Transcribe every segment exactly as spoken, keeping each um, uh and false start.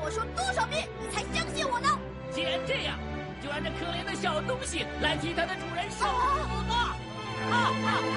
我说多少遍你才相信我呢？ 既然这样，就让这可怜的小东西来替它的主人受苦吧！啊啊啊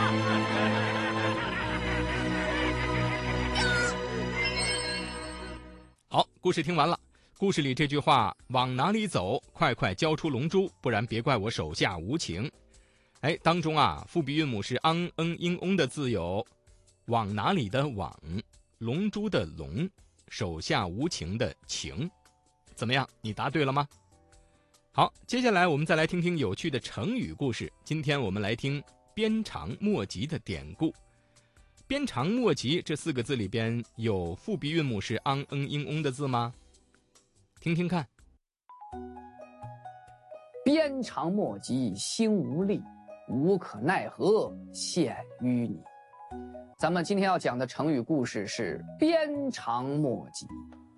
好，故事听完了。故事里这句话往哪里走，快快交出龙珠，不然别怪我手下无情。哎，当中啊，复鼻韵母是昂嗯英翁的字有往哪里的往，龙珠的龙，手下无情的情。怎么样，你答对了吗？好，接下来我们再来听听有趣的成语故事。今天我们来听鞭长莫及的典故。鞭长莫及这四个字里边有复鼻韵母是昂嗯英翁的字吗？听听看。 鞭长莫及心无力，无可奈何陷于你。咱们今天要讲的成语故事是鞭长莫及。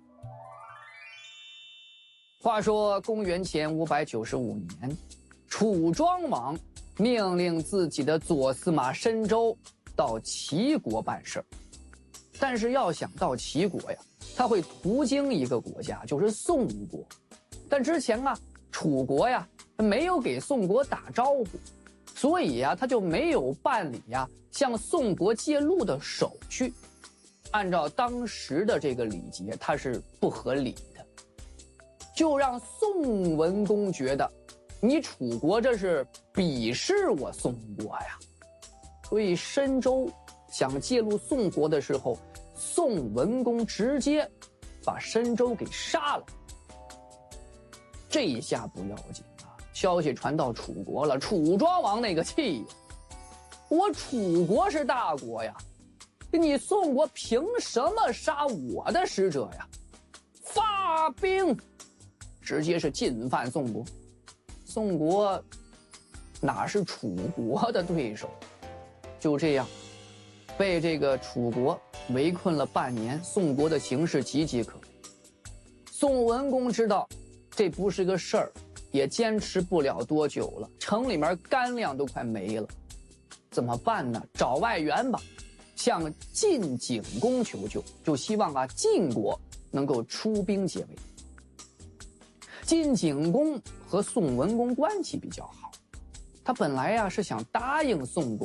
话说公元前五百九十五年，楚庄王命令自己的左司马申州到齐国办事儿，但是要想到齐国呀，他会途经一个国家，就是宋国。但之前啊，楚国呀没有给宋国打招呼，所以呀他就没有办理呀向宋国借路的手续。按照当时的这个礼节，它是不合理的，就让宋文公觉得你楚国这是鄙视我宋国呀。所以申州想借路宋国的时候，宋文公直接把申州给杀了。这一下不要紧啊，消息传到楚国了，楚庄王那个气呀！我楚国是大国呀，你宋国凭什么杀我的使者呀？发兵，直接是进犯宋国。宋国哪是楚国的对手？就这样被这个楚国围困了半年，宋国的形势岌岌可危。宋文公知道这不是个事儿，也坚持不了多久了，城里面干粮都快没了，怎么办呢？找外援吧，向晋景公求救，就希望啊晋国能够出兵解围。晋景公和宋文公关系比较好，他本来呀是想答应宋国